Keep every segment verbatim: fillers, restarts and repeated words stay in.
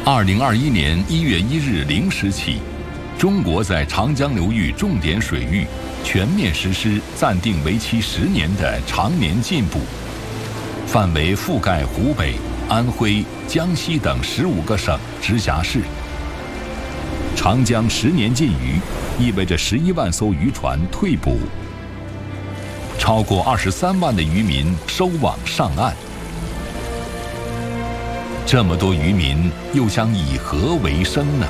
二零二一年一月一日零时起，中国在长江流域重点水域全面实施暂定为期十年的常年禁捕，范围覆盖湖北、安徽、江西等十五个省直辖市。长江十年禁渔意味着十一万艘渔船退捕，超过二十三万的渔民收网上岸。这么多渔民又将以何为生呢？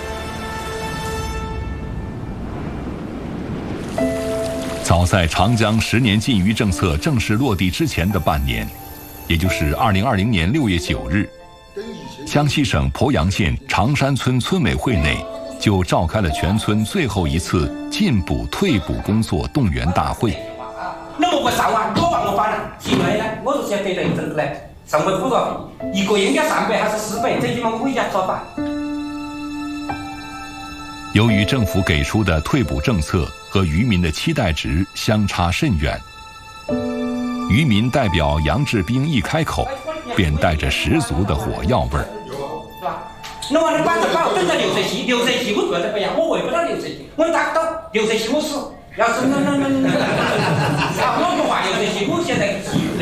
早在长江十年禁渔政策正式落地之前的半年，也就是二零二零年六月九日，江西省鄱阳县长山村村委会内就召开了全村最后一次禁捕退捕工作动员大会。 那么我上网多往我发了，现在呢，我是想得到一证来。生活补助费一个月应该三百还是四百？这地方我也要讨伐。 由于政府给出的退捕政策和渔民的期待值相差甚远，渔民代表杨志兵一开口，便带着十足的火药味儿。 是吧？那么你管着把我等到流水席，流水席我住在北洋，我回不到流水席，我达不到流水席我死。要是那那那那，啊，我不话流水席，我现在急了。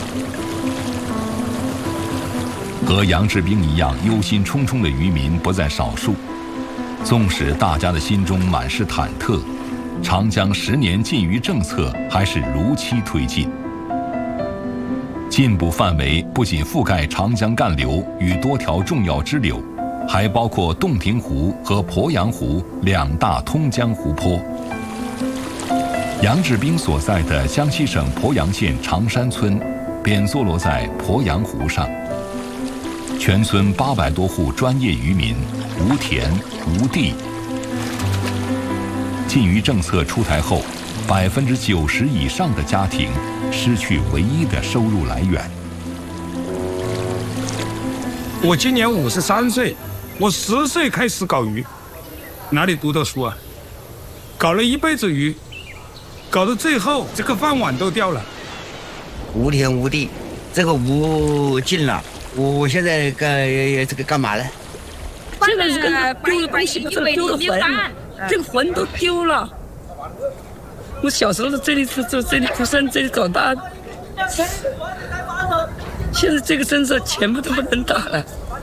和杨志兵一样忧心忡忡的渔民不在少数，纵使大家的心中满是忐忑，长江十年禁渔政策还是如期推进。禁捕范围不仅覆盖长江干流与多条重要支流，还包括洞庭湖和鄱阳湖两大通江湖泊。杨志兵所在的江西省鄱阳县长山村便坐落在鄱阳湖上。全村八百多户专业渔民无田无地。禁渔政策出台后，百分之九十以上的家庭失去唯一的收入来源。 我今年五十三岁，我十岁开始搞鱼，哪里读的书啊？搞了一辈子鱼，搞到最后这个饭碗都掉了。 无田无地，这个无尽了。我现在干这个干嘛呢？ 现在这个丢了东西，不是丢了坟，这个坟都丢了。我小时候在这里这这这里出生，这里长大，现在这个政策全部都不能打了。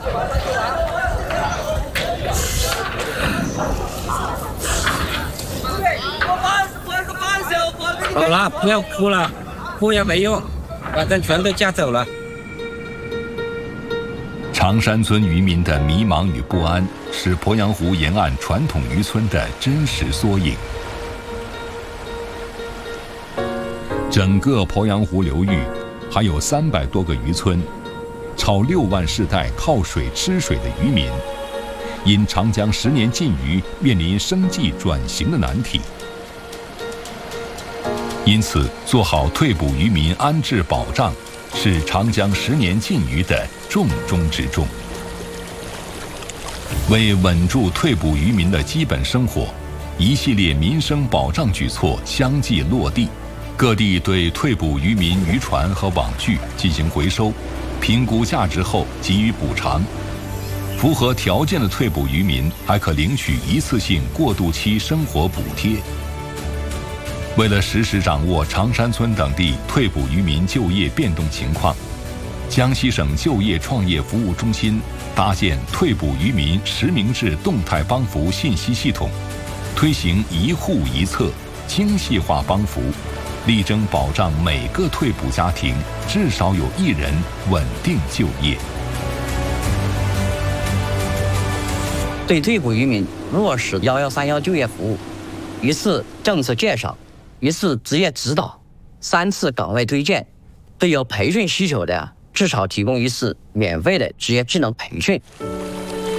好了，不要哭了，哭也没用，反正全都嫁走了。 长山村渔民的迷茫与不安，是鄱阳湖沿岸传统渔村的真实缩影。整个鄱阳湖流域还有三百多个渔村，超六万世代靠水吃水的渔民，因长江十年禁渔面临生计转型的难题。因此，做好退捕渔民安置保障，是长江十年禁渔的重中之重。为稳住退捕渔民的基本生活，一系列民生保障举措相继落地。各地对退捕渔民渔船和网具进行回收，评估价值后给予补偿。符合条件的退捕渔民还可领取一次性过渡期生活补贴。为了实时掌握长山村等地退捕渔民就业变动情况，江西省就业创业服务中心搭建退捕渔民实名制动态帮扶信息系统，推行一户一策，精细化帮扶，力争保障每个退捕家庭至少有一人稳定就业。 对退捕渔民落实幺幺三幺就业服务，一次政策介绍，一次职业指导，三次岗位推荐，对有培训需求的至少提供一次免费的职业技能培训。